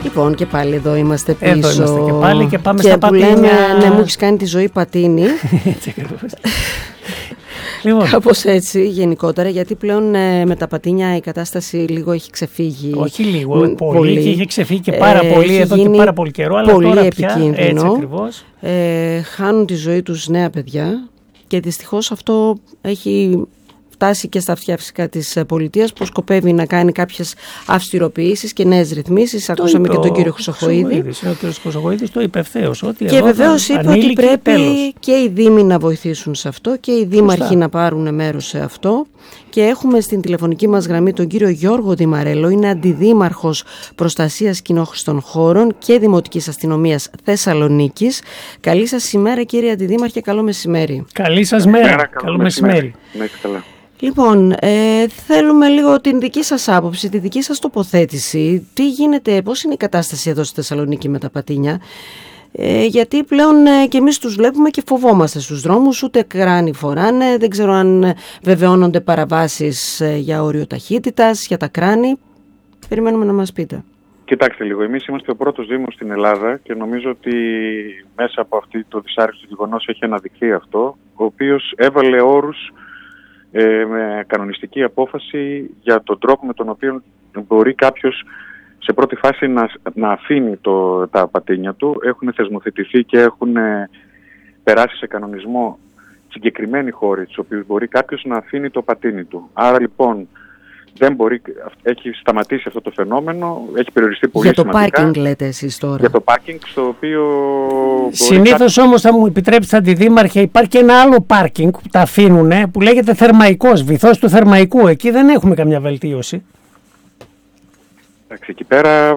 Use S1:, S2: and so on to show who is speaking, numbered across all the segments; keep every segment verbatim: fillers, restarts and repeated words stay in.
S1: Λοιπόν, και πάλι εδώ είμαστε πίσω.
S2: Εδώ είμαστε και πάλι και πάμε
S1: και
S2: στα
S1: που
S2: πατίνια.
S1: Λέμε, ναι, μου έχεις κάνει τη ζωή πατίνι.
S2: Έτσι ακριβώς. Λοιπόν.
S1: Κάπως έτσι γενικότερα, γιατί πλέον ε, με τα πατίνια η κατάσταση λίγο έχει ξεφύγει.
S2: Όχι λίγο, πολύ,
S1: πολύ.
S2: Και είχε ξεφύγει και πάρα ε, πολύ εδώ και πάρα πολύ καιρό, αλλά
S1: πολύ
S2: τώρα
S1: επικίνδυνο.
S2: Πια, έτσι ακριβώς.
S1: Ε, χάνουν τη ζωή τους νέα παιδιά και δυστυχώς αυτό έχει φτάσει και στα αυτιά φυσικά της πολιτείας, που σκοπεύει να κάνει κάποιες αυστηροποιήσεις και νέες ρυθμίσεις. Το Ακούσαμε και τον κύριο Χρυσοχοΐδη.
S2: Ο κύριος Χρυσοχοΐδης το είπε ευθέως. Ότι
S1: και βεβαίως είπε ότι πρέπει
S2: τέλος.
S1: και οι δήμοι να βοηθήσουν σε αυτό και οι δήμαρχοι Φωστά. να πάρουν μέρος σε αυτό. Και έχουμε στην τηλεφωνική μας γραμμή τον κύριο Γιώργο Δημαρέλο, είναι αντιδήμαρχος προστασίας κοινόχρηστων χώρων και Δημοτικής Αστυνομίας Θεσσαλονίκης. Καλή σας ημέρα, κύριε Αντιδήμαρχε, καλό μεσημέρι.
S2: Καλή σας μέρα, καλό, καλό μεσημέρι.
S3: μεσημέρι.
S1: Λοιπόν, ε, θέλουμε λίγο την δική σας άποψη, τη δική σας τοποθέτηση. Τι γίνεται, πώς είναι η κατάσταση εδώ στη Θεσσαλονίκη με τα πατίνια? Ε, γιατί πλέον ε, και εμείς τους βλέπουμε και φοβόμαστε στους δρόμους, ούτε κράνη φοράνε, δεν ξέρω αν βεβαιώνονται παραβάσεις ε, για όριο ταχύτητας, για τα κράνη. Περιμένουμε να μας πείτε.
S3: Κοιτάξτε λίγο, εμείς είμαστε ο πρώτος δήμος στην Ελλάδα και νομίζω ότι μέσα από αυτή το δυσάρεστο γεγονός έχει αναδειχθεί αυτό, ο οποίος έβαλε όρους ε, με κανονιστική απόφαση για τον τρόπο με τον οποίο μπορεί κάποιος σε πρώτη φάση να, να αφήνει το, τα πατίνια του. Έχουν θεσμοθετηθεί και έχουν ε, περάσει σε κανονισμό συγκεκριμένοι χώροι στους οποίους μπορεί κάποιος να αφήνει το πατίνι του. Άρα λοιπόν δεν μπορεί, έχει σταματήσει αυτό το φαινόμενο, έχει περιοριστεί πολύ
S1: για το
S3: σημαντικά.
S1: πάρκινγκ λέτε εσείς τώρα.
S3: Για το πάρκινγκ, στο οποίο...
S2: Συνήθως κάποιος... όμως, θα μου επιτρέψετε αντιδήμαρχε, υπάρχει και ένα άλλο πάρκινγκ που τα αφήνουν, που λέγεται Θερμαϊκός, βυθός του Θερμαϊκού. Εκεί δεν έχουμε καμιά βελτίωση.
S3: Εντάξει, εκεί πέρα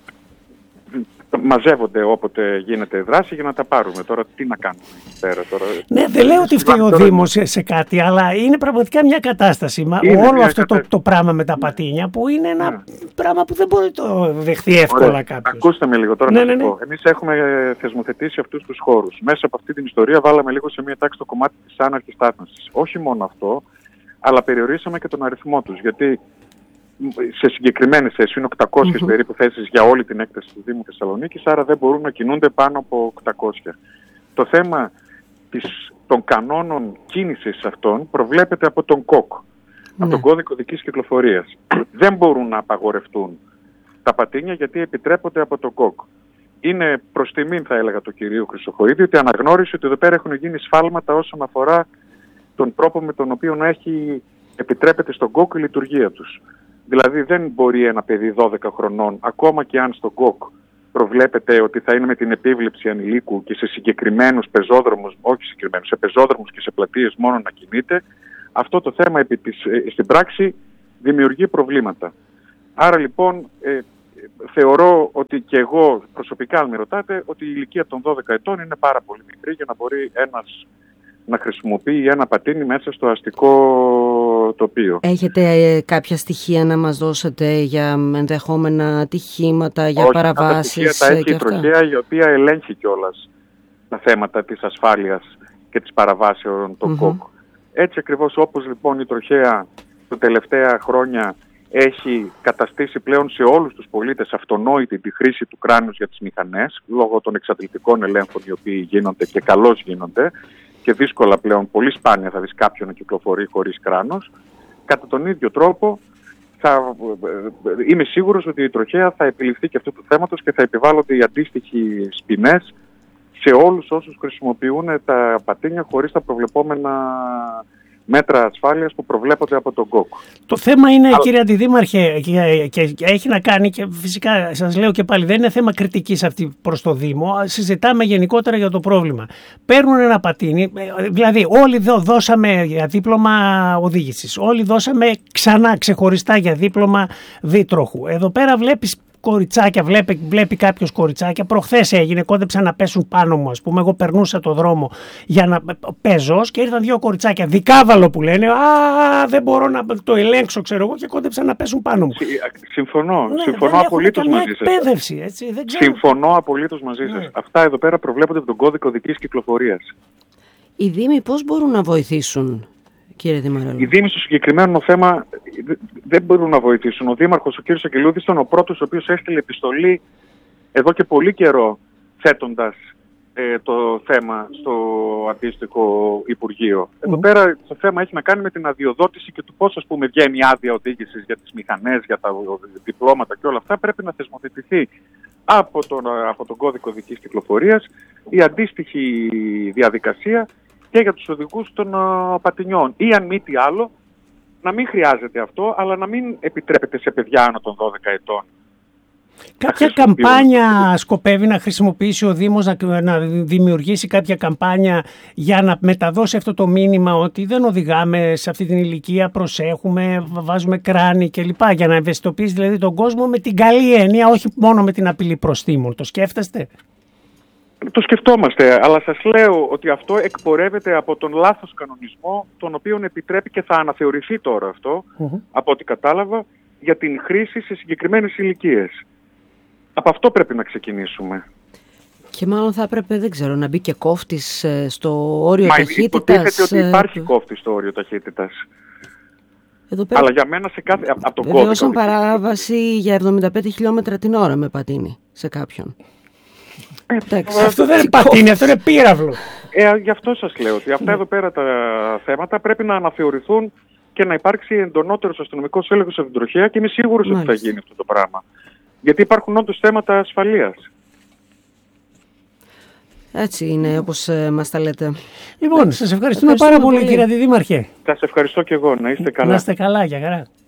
S3: μαζεύονται όποτε γίνεται δράση για να τα πάρουμε. Τώρα τι να κάνουμε εκεί πέρα. Τώρα...
S2: Ναι, δεν λέω ότι φταίει ο Δήμος σε, σε κάτι, αλλά είναι πραγματικά μια κατάσταση. Μα όλο αυτό
S3: κατάσταση.
S2: Το, το πράγμα με τα πατίνια, που είναι ένα ναι. πράγμα που δεν μπορεί να το δεχθεί εύκολα Ωραία. κάποιος.
S3: Ακούστε με λίγο τώρα
S2: ναι,
S3: να
S2: ναι,
S3: σας
S2: ναι.
S3: πω. Εμείς έχουμε θεσμοθετήσει αυτούς τους χώρους. Μέσα από αυτή την ιστορία βάλαμε λίγο σε μια τάξη το κομμάτι της άναρχης στάθμευσης. Όχι μόνο αυτό, αλλά περιορίσαμε και τον αριθμό τους. Γιατί σε συγκεκριμένες θέσεις, είναι οκτακόσιες mm-hmm. περίπου θέσεις για όλη την έκταση του Δήμου Θεσσαλονίκης, άρα δεν μπορούν να κινούνται πάνω από οκτακόσια. Το θέμα της, των κανόνων κίνησης αυτών προβλέπεται από τον ΚΟΚ, mm-hmm. από τον Κώδικο Οδικής Κυκλοφορίας. Δεν μπορούν να απαγορευτούν τα πατίνια γιατί επιτρέπονται από τον ΚΟΚ. Είναι προς τιμήν, θα έλεγα, του κυρίου Χρυσοχοΐδη, ότι αναγνώρισε ότι εδώ πέρα έχουν γίνει σφάλματα όσον αφορά τον τρόπο με τον οποίο να έχει επιτρέπεται στον ΚΟΚ η λειτουργία τους. Δηλαδή δεν μπορεί ένα παιδί δώδεκα χρονών, ακόμα και αν στο ΚΟΚ προβλέπεται ότι θα είναι με την επίβλεψη ανηλίκου και σε συγκεκριμένους πεζόδρομους, όχι συγκεκριμένους, σε πεζόδρομους και σε πλατείες μόνο να κινείται, αυτό το θέμα επί της, στην πράξη δημιουργεί προβλήματα. Άρα λοιπόν ε, θεωρώ ότι και εγώ προσωπικά, αν με ρωτάτε, ότι η ηλικία των δώδεκα ετών είναι πάρα πολύ μικρή για να μπορεί ένας να χρησιμοποιεί ένα πατίνι μέσα στο αστικό τοπίο.
S1: Έχετε ε, κάποια στοιχεία να μας δώσετε για ενδεχόμενα ατυχήματα, για
S3: Όχι,
S1: παραβάσεις?
S3: Τα έχει η τροχέα, η οποία ελέγχει κιόλας τα θέματα της ασφάλειας και της παραβάσεων των mm-hmm. ΚΟΚ. Έτσι ακριβώς όπως λοιπόν η τροχέα τα τελευταία χρόνια έχει καταστήσει πλέον σε όλους τους πολίτες αυτονόητη τη χρήση του κράνους για τις μηχανές, λόγω των εξαντλητικών ελέγχων οι οποίοι γίνονται και καλώς γίνονται, και δύσκολα πλέον, πολύ σπάνια θα δεις κάποιον να κυκλοφορεί χωρίς κράνος. Κατά τον ίδιο τρόπο θα, είμαι σίγουρος ότι η τροχέα θα επιληφθεί και αυτού του θέματος και θα επιβάλλονται οι αντίστοιχοι ποινές σε όλους όσους χρησιμοποιούν τα πατίνια χωρίς τα προβλεπόμενα μέτρα ασφάλειας που προβλέπονται από τον ΚΟΚ.
S2: Το θέμα είναι, Αλλά... κύριε Αντιδήμαρχε, και, και, και έχει να κάνει, και φυσικά σας λέω και πάλι, δεν είναι θέμα κριτικής αυτή προς το Δήμο, συζητάμε γενικότερα για το πρόβλημα. Παίρνουν ένα πατίνι, δηλαδή όλοι δώ, δώσαμε για δίπλωμα οδήγησης, όλοι δώσαμε ξανά ξεχωριστά για δίπλωμα δίτροχου. Εδώ πέρα βλέπεις κοριτσάκια, βλέπει, βλέπει κάποιος κοριτσάκια. Προχθές έγινε, κόντεψαν να πέσουν πάνω μου, ας πούμε. Εγώ περνούσα το δρόμο για να παίζω και ήρθαν δύο κοριτσάκια, δικάβαλο που λένε. Α, δεν μπορώ να το ελέγξω, ξέρω εγώ, και κόντεψαν να πέσουν πάνω μου.
S3: Συμφωνώ.
S2: Ναι,
S3: συμφωνώ απολύτως μαζί σας.
S2: Εκπαίδευση, έτσι, δεν ξέρω.
S3: Συμφωνώ απολύτως μαζί ναι. σας. Αυτά εδώ πέρα προβλέπονται από τον Κώδικο Οδικής Κυκλοφορίας.
S1: Οι Δήμοι πώς μπορούν να βοηθήσουν, κύριε Δημαρέλο?
S3: Οι Δήμοι στο συγκεκριμένο θέμα δεν μπορούν να βοηθήσουν. Ο Δήμαρχος, ο κ. Αγγελούδης, ήταν ο πρώτος ο οποίος έστειλε επιστολή εδώ και πολύ καιρό θέτοντας ε, το θέμα στο αντίστοιχο Υπουργείο. Mm. Εδώ πέρα το θέμα έχει να κάνει με την αδειοδότηση και του πώς, ας πούμε, βγαίνει η άδεια οδήγησης για τις μηχανές, για τα διπλώματα και όλα αυτά. Πρέπει να θεσμοθετηθεί από τον, από τον κώδικο οδικής κυκλοφορίας η αντίστοιχη διαδικασία και για τους οδηγούς των uh, πατινιών. Ή αν μη τι άλλο, να μην χρειάζεται αυτό, αλλά να μην επιτρέπεται σε παιδιά άνω των δώδεκα ετών.
S2: Κάποια καμπάνια σκοπεύει να χρησιμοποιήσει ο Δήμος, να, να δημιουργήσει κάποια καμπάνια για να μεταδώσει αυτό το μήνυμα ότι δεν οδηγάμε σε αυτή την ηλικία, προσέχουμε, βάζουμε κράνη κλπ. Για να ευαισθητοποιήσει δηλαδή τον κόσμο με την καλή έννοια, όχι μόνο με την απειλή προστίμων. Το σκέφτεστε?
S3: Το σκεφτόμαστε, αλλά σας λέω ότι αυτό εκπορεύεται από τον λάθος κανονισμό, τον οποίο επιτρέπει και θα αναθεωρηθεί τώρα αυτό, mm-hmm. από ό,τι κατάλαβα, για την χρήση σε συγκεκριμένες ηλικίες. Από αυτό πρέπει να ξεκινήσουμε.
S1: Και μάλλον θα έπρεπε, δεν ξέρω, να μπει και κόφτης στο όριο
S3: Μα
S1: ταχύτητας.
S3: Υποτίθεται ότι υπάρχει κόφτης στο όριο ταχύτητας.
S1: Εδώ πέρα...
S3: Αλλά για μένα σε κάθε... από τον κώδικα...
S1: Βεβαίωσαν παράβαση για εβδομήντα πέντε χιλιόμετρα την ώρα με πατίνι σε κάποιον.
S3: Ε,
S2: αυτό δεν είναι πατίνι, αυτό είναι πύραυλο.
S3: Ε, γι' αυτό σας λέω ότι αυτά εδώ πέρα τα θέματα πρέπει να αναθεωρηθούν και να υπάρξει εντονότερος αστυνομικός έλεγχος στην τροχέα και είμαι σίγουρος ότι θα γίνει αυτό το πράγμα. Γιατί υπάρχουν όντως θέματα ασφαλείας.
S1: Έτσι είναι όπως ε, μας τα λέτε.
S2: Λοιπόν, σας ευχαριστούμε, ευχαριστούμε πάρα πολύ, πολύ κύριε Αντιδήμαρχε.
S3: Σας ευχαριστώ και εγώ. Να είστε καλά.
S2: Να είστε καλά, για χαρά.